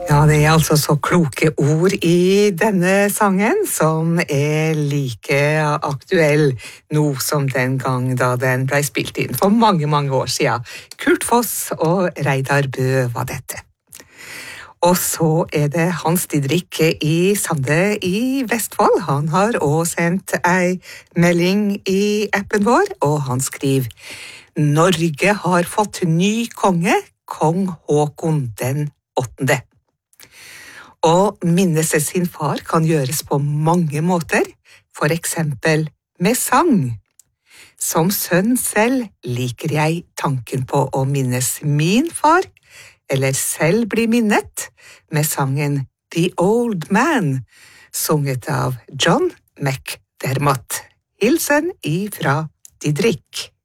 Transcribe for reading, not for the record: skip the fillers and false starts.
Ja, det er altså så kloke ord i denne sangen, som er like aktuell nå som den gang da den ble spilt inn for mange, mange år siden. Kurt Foss og Reidar Bø var dette. Og så er det Hans Didrik i Sande i Vestfold. Han har også sendt ei melding i appen vår, og han skriver: Norge har fått ny konge, kong Håkon den 8. Å minnes sin far kan gjøres på mange måter, for eksempel med sang. Som sønn selv liker jeg tanken på å minnes min far, eller selv bli minnet, med sangen The Old Man, sunget av John McDermott. Hilsen ifra Didrik.